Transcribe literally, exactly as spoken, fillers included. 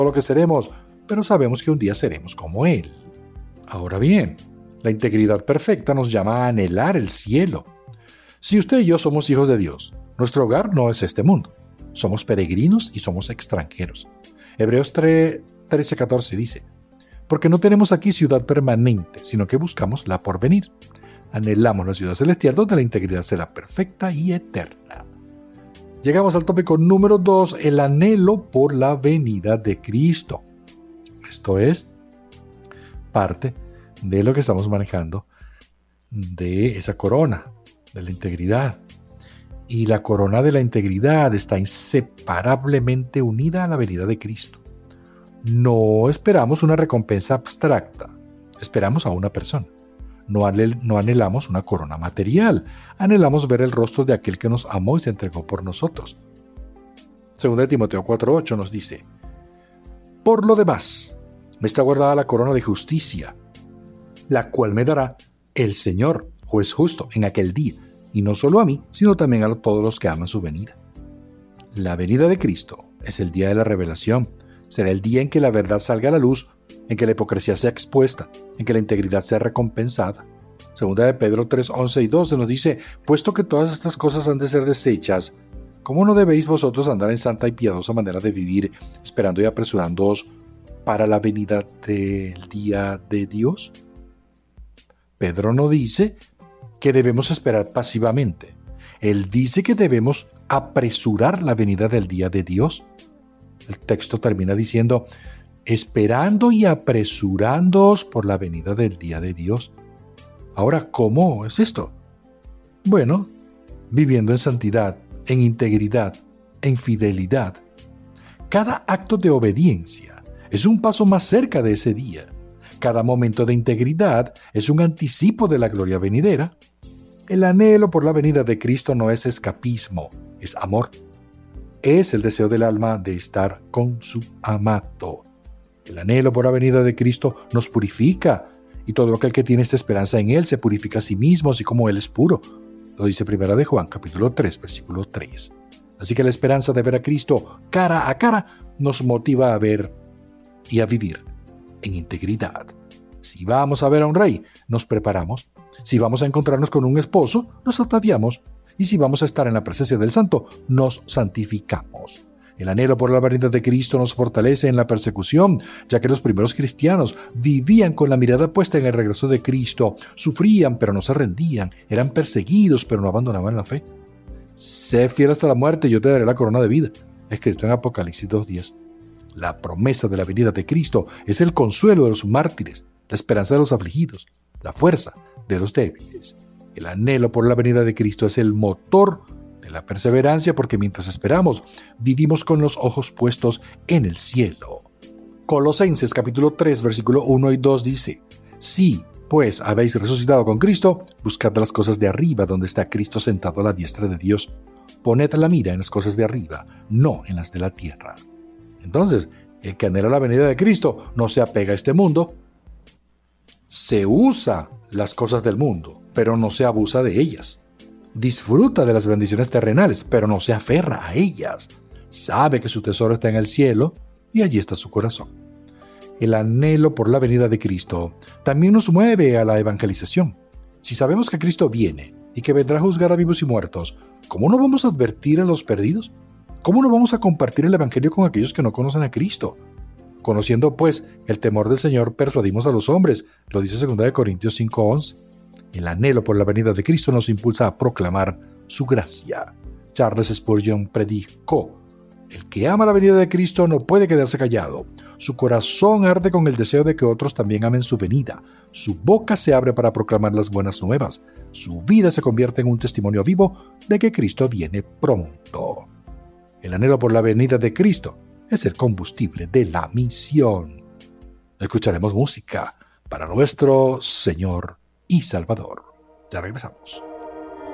lo que seremos, pero sabemos que un día seremos como Él. Ahora bien, la integridad perfecta nos llama a anhelar el cielo. Si usted y yo somos hijos de Dios, nuestro hogar no es este mundo. Somos peregrinos y somos extranjeros. Hebreos trece catorce dice: porque no tenemos aquí ciudad permanente, sino que buscamos la porvenir. Anhelamos la ciudad celestial donde la integridad será perfecta y eterna. Llegamos al tópico número dos, el anhelo por la venida de Cristo. Esto es parte de lo que estamos manejando de esa corona, de la integridad. Y la corona de la integridad está inseparablemente unida a la venida de Cristo. No esperamos una recompensa abstracta, esperamos a una persona. No, anhel- no anhelamos una corona material, anhelamos ver el rostro de aquel que nos amó y se entregó por nosotros. Segunda de Timoteo cuatro ocho nos dice: por lo demás, me está guardada la corona de justicia, la cual me dará el Señor, juez justo, en aquel día, y no solo a mí, sino también a todos los que aman su venida. La venida de Cristo es el día de la revelación. Será el día en que la verdad salga a la luz, en que la hipocresía sea expuesta, en que la integridad sea recompensada. Segunda de Pedro tres once y doce nos dice: puesto que todas estas cosas han de ser desechas, ¿cómo no debéis vosotros andar en santa y piadosa manera de vivir, esperando y apresurándoos para la venida del día de Dios? Pedro no dice que debemos esperar pasivamente. Él dice que debemos apresurar la venida del día de Dios. El texto termina diciendo: esperando y apresurándoos por la venida del día de Dios. Ahora, ¿cómo es esto? Bueno, viviendo en santidad, en integridad, en fidelidad. Cada acto de obediencia es un paso más cerca de ese día. Cada momento de integridad es un anticipo de la gloria venidera. El anhelo por la venida de Cristo no es escapismo, es amor. Es el deseo del alma de estar con su amado. El anhelo por la venida de Cristo nos purifica, y todo aquel que tiene esta esperanza en Él se purifica a sí mismo, así como Él es puro. Lo dice Primera de Juan, capítulo tres, versículo tres. Así que la esperanza de ver a Cristo cara a cara nos motiva a ver y a vivir en integridad. Si vamos a ver a un rey, nos preparamos. Si vamos a encontrarnos con un esposo, nos ataviamos. Y si vamos a estar en la presencia del Santo, nos santificamos. El anhelo por la venida de Cristo nos fortalece en la persecución, ya que los primeros cristianos vivían con la mirada puesta en el regreso de Cristo, sufrían pero no se rendían, eran perseguidos pero no abandonaban la fe. Sé fiel hasta la muerte y yo te daré la corona de vida, escrito en Apocalipsis dos diez. La promesa de la venida de Cristo es el consuelo de los mártires, la esperanza de los afligidos, la fuerza de los débiles. El anhelo por la venida de Cristo es el motor de la perseverancia, porque mientras esperamos, vivimos con los ojos puestos en el cielo. Colosenses capítulo tres, versículo uno y dos dice: si, pues, habéis resucitado con Cristo, buscad las cosas de arriba, donde está Cristo sentado a la diestra de Dios. Poned la mira en las cosas de arriba, no en las de la tierra. Entonces, el que anhela la venida de Cristo no se apega a este mundo, se usa las cosas del mundo, pero no se abusa de ellas. Disfruta de las bendiciones terrenales, pero no se aferra a ellas. Sabe que su tesoro está en el cielo y allí está su corazón. El anhelo por la venida de Cristo también nos mueve a la evangelización. Si sabemos que Cristo viene y que vendrá a juzgar a vivos y muertos, ¿cómo no vamos a advertir a los perdidos? ¿Cómo no vamos a compartir el evangelio con aquellos que no conocen a Cristo? Conociendo, pues, el temor del Señor, persuadimos a los hombres, lo dice segunda de Corintios cinco once. El anhelo por la venida de Cristo nos impulsa a proclamar su gracia. Charles Spurgeon predicó: el que ama la venida de Cristo no puede quedarse callado. Su corazón arde con el deseo de que otros también amen su venida. Su boca se abre para proclamar las buenas nuevas. Su vida se convierte en un testimonio vivo de que Cristo viene pronto. El anhelo por la venida de Cristo es el combustible de la misión. Escucharemos música para nuestro Señor y Salvador. Ya regresamos.